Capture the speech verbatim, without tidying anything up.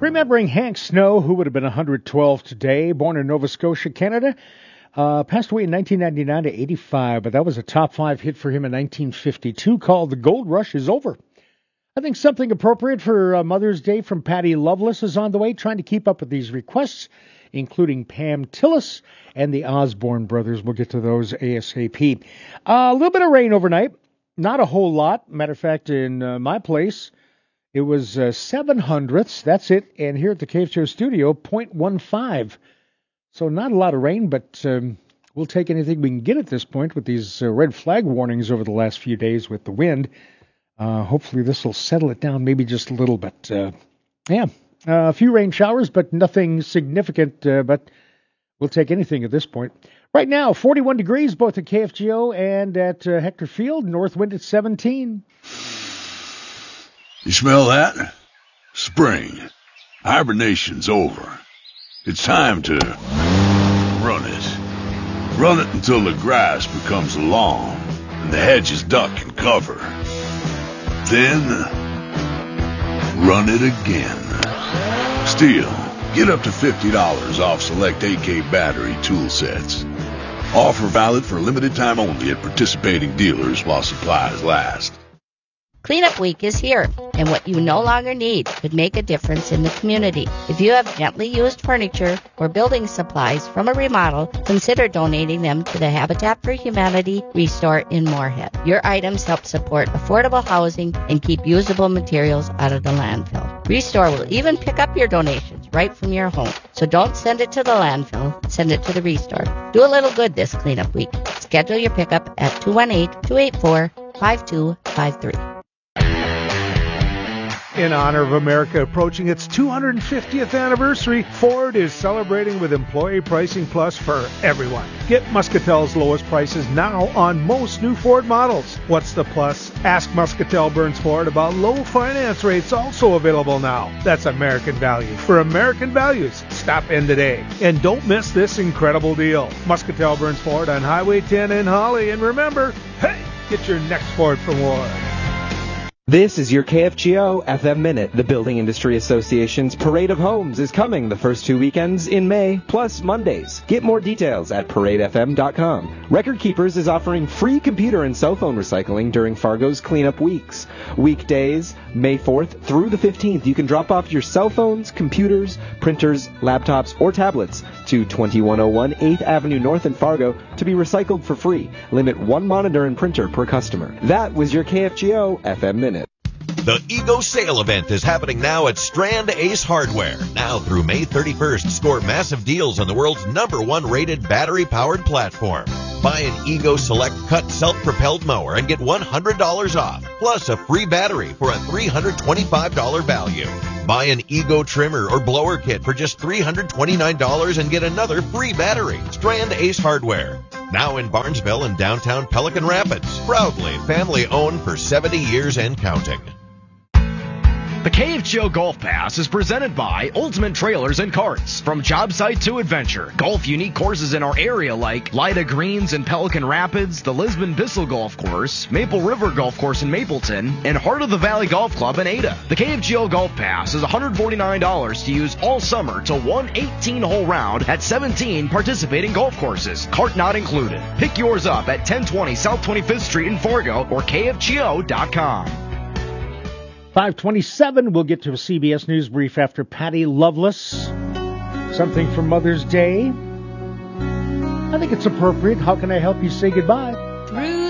Remembering Hank Snow, who would have been one hundred twelve today, born in Nova Scotia, Canada, uh, passed away in nineteen ninety-nine to eighty-five, but that was a top five hit for him in nineteen fifty-two called The Gold Rush Is Over. I think something appropriate for uh, Mother's Day from Patty Loveless is on the way, trying to keep up with these requests, including Pam Tillis and the Osborne brothers. We'll get to those ASAP. Uh, a little bit of rain overnight, not a whole lot. Matter of fact, in uh, my place, it was uh, seven hundredths, that's it, and here at the K F G O studio, zero point one five. So not a lot of rain, but um, we'll take anything we can get at this point with these uh, red flag warnings over the last few days with the wind. Uh, hopefully this will settle it down maybe just a little bit. Uh, yeah, uh, a few rain showers, but nothing significant, uh, but we'll take anything at this point. Right now, forty-one degrees both at K F G O and at uh, Hector Field, north wind at seventeen. You smell that? Spring. Hibernation's over. It's time to run it. Run it until the grass becomes lawn and the hedges duck and cover. Then, run it again. Still, get up to fifty dollars off select A K battery tool sets. Offer valid for a limited time only at participating dealers while supplies last. Cleanup Week is here, and what you no longer need could make a difference in the community. If you have gently used furniture or building supplies from a remodel, consider donating them to the Habitat for Humanity Restore in Moorhead. Your items help support affordable housing and keep usable materials out of the landfill. Restore will even pick up your donations right from your home. So don't send it to the landfill, send it to the Restore. Do a little good this Cleanup Week. Schedule your pickup at two one eight, two eight four, five two five three. In honor of America approaching its two hundred fiftieth anniversary, Ford is celebrating with Employee Pricing Plus for everyone. Get Muscatel's lowest prices now on most new Ford models. What's the plus? Ask Muscatel Burns Ford about low finance rates also available now. That's American value for American values. Stop in today. And don't miss this incredible deal. Muscatel Burns Ford on Highway ten in Holly. And remember, hey, get your next Ford from Ward. This is your K F G O F M Minute. The Building Industry Association's Parade of Homes is coming the first two weekends in May, plus Mondays. Get more details at parade f m dot com. Record Keepers is offering free computer and cell phone recycling during Fargo's cleanup weeks. Weekdays, May fourth through the fifteenth, you can drop off your cell phones, computers, printers, laptops, or tablets to twenty-one oh one eighth Avenue North in Fargo to be recycled for free. Limit one monitor and printer per customer. That was your K F G O F M Minute. The Ego Sale Event is happening now at Strand Ace Hardware. Now through May thirty-first, score massive deals on the world's number one rated battery-powered platform. Buy an Ego Select Cut self-propelled mower and get one hundred dollars off, plus a free battery for a three hundred twenty-five dollars value. Buy an Ego trimmer or blower kit for just three hundred twenty-nine dollars and get another free battery. Strand Ace Hardware. Now in Barnesville and downtown Pelican Rapids. Proudly family-owned for seventy years and counting. The K F G O Golf Pass is presented by Ultimate Trailers and Carts. From job site to adventure, golf unique courses in our area like Lida Greens in Pelican Rapids, the Lisbon Bissell Golf Course, Maple River Golf Course in Mapleton, and Heart of the Valley Golf Club in Ada. The K F G O Golf Pass is one hundred forty-nine dollars to use all summer to one eighteen-hole round at seventeen participating golf courses. Cart not included. Pick yours up at ten twenty South twenty-fifth Street in Fargo or K F G O dot com. five twenty-seven, we'll get to a C B S News brief after Patty Loveless. Something for Mother's Day. I think it's appropriate. How can I help you say goodbye? Through